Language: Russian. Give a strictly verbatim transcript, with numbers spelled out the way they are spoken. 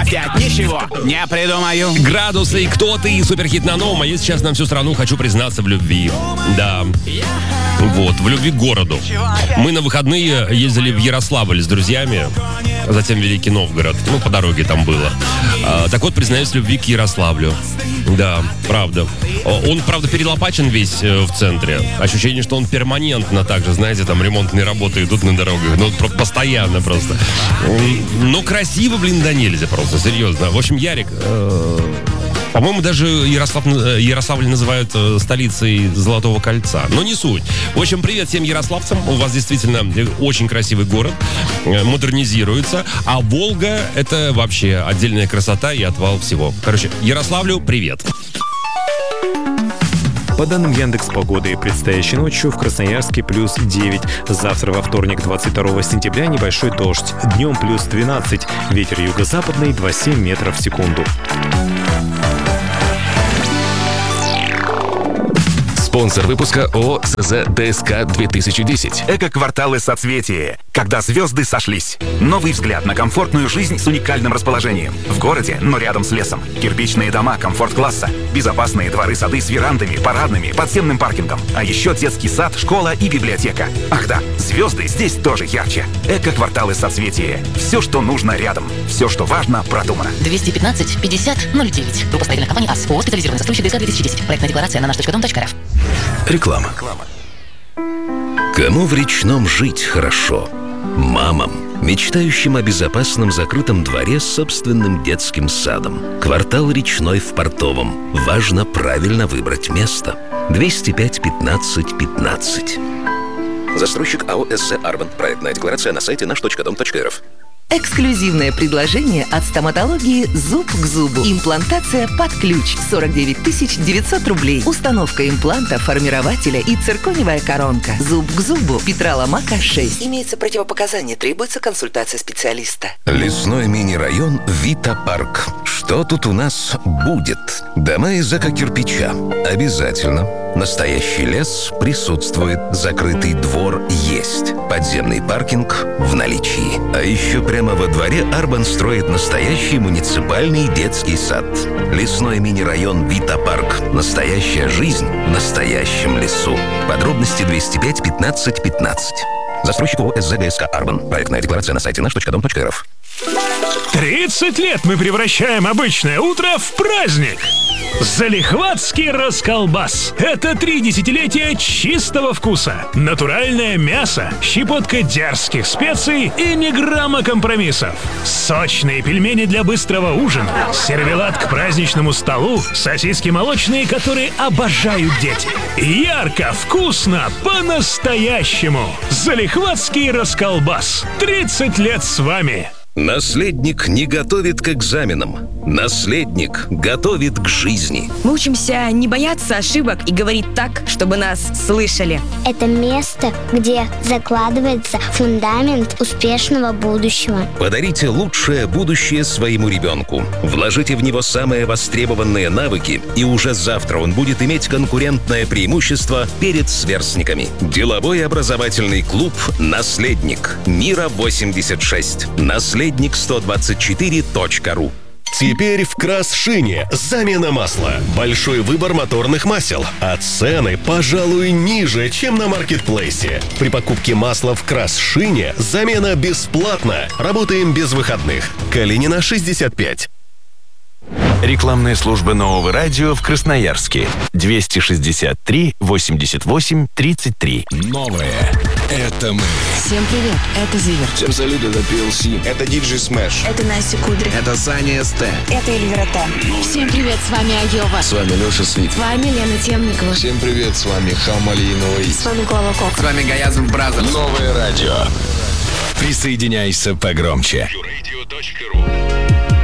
Опять ничего не придумаю. Градусы, кто ты и суперхит на новом. А я сейчас на всю страну хочу признаться в любви. Да. Вот, в любви к городу. Мы на выходные ездили в Ярославль с друзьями, затем в Великий Новгород. Ну, по дороге там было. А, так вот, признаюсь в любви к Ярославлю. Да, правда. Он, правда, перелопачен весь э, в центре. Ощущение, что он перманентно также, знаете, там ремонтные работы идут на дорогах. Ну, про- постоянно просто. Но красиво, блин, да нельзя просто, серьезно. В общем, Ярик... Э- По-моему, даже Ярослав, Ярославль называют э, столицей Золотого кольца. Но не суть. В общем, привет всем ярославцам. У вас действительно очень красивый город. Э, модернизируется. А Волга — это вообще отдельная красота и отвал всего. Короче, Ярославлю привет. По данным Яндекс.Погоды, предстоящей ночью в Красноярске плюс девять. Завтра во вторник, двадцать второго сентября, небольшой дождь. Днем плюс двенадцать. Ветер юго-западный два целых семь метров в секунду. Спонсор выпуска ООО СЗ ДСК две тысячи десять. Эко-кварталы соцветия. Когда звезды сошлись. Новый взгляд на комфортную жизнь с уникальным расположением. В городе, но рядом с лесом. Кирпичные дома комфорт-класса. Безопасные дворы-сады с верандами, парадными, подземным паркингом. А еще детский сад, школа и библиотека. Ах да, звезды здесь тоже ярче. Эко-кварталы соцветия. Все, что нужно рядом. Все, что важно, продумано. двести пятнадцать пятьдесят ноль девять. Группа строительных компаний АС. ООО «Специализированный застройщик ДСК две тысячи десять. Проектная декларация на наш точка дом точка рф. Реклама. Кому в Речном жить хорошо? Мамам, мечтающим о безопасном закрытом дворе с собственным детским садом. Квартал Речной в Портовом. Важно правильно выбрать место. двести пять пятнадцать пятнадцать. Застройщик АО СЗ Арбан. Проектная декларация на сайте наш точка дом точка рф. Эксклюзивное предложение от стоматологии «Зуб к зубу». Имплантация под ключ. сорок девять тысяч девятьсот рублей. Установка импланта, формирователя и цирконевая коронка. «Зуб к зубу». Петра Ломака, шесть. Имеется противопоказание. Требуется консультация специалиста. Лесной мини-район Вита Парк. Что тут у нас будет? Дома из эко-кирпича. Обязательно. Настоящий лес присутствует. Закрытый двор есть. Подземный паркинг в наличии. А еще прямо во дворе Арбан строит настоящий муниципальный детский сад. Лесной мини-район Вита Парк. Настоящая жизнь в настоящем лесу. Подробности двести пять пятнадцать пятнадцать. Застройщик ООО СЗ ДСК Арбан. Проектная декларация на сайте наш точка дом точка рф. тридцать лет мы превращаем обычное утро в праздник. Залихватский расколбас. Это три десятилетия чистого вкуса. Натуральное мясо, щепотка дерзких специй и ни грамма компромиссов. Сочные пельмени для быстрого ужина, сервелат к праздничному столу, сосиски молочные, которые обожают дети. Ярко, вкусно, по-настоящему. Залихватский расколбас. тридцать лет с вами. Наследник не готовит к экзаменам. Наследник готовит к жизни. Мы учимся не бояться ошибок и говорить так, чтобы нас слышали. Это место, где закладывается фундамент успешного будущего. Подарите лучшее будущее своему ребенку. Вложите в него самые востребованные навыки, и уже завтра он будет иметь конкурентное преимущество перед сверстниками. Деловой образовательный клуб «Наследник». Мира восемьдесят шесть. Наследник сто двадцать четыре точка ру. Теперь в Красшине замена масла. Большой выбор моторных масел, а цены, пожалуй, ниже, чем на маркетплейсе. При покупке масла в Красшине замена бесплатна. Работаем без выходных. Калинина, шестьдесят пять. Рекламная служба Нового радио в Красноярске. двести шестьдесят три восемьдесят восемь тридцать три. Новое — это мы. Всем привет, это Зиверт. Всем салют, это пи эл си. Это диджей Смэш. Это Настя Кудри. Это Саня СТ. Это Эльвира Т. Всем привет, с вами Айова. С вами Леша Свит. С вами Лена Темникова. Всем привет, с вами Хамалиновый. С вами Клава Кока. С вами Гаязм Бразерс. Новое радио. Присоединяйся погромче.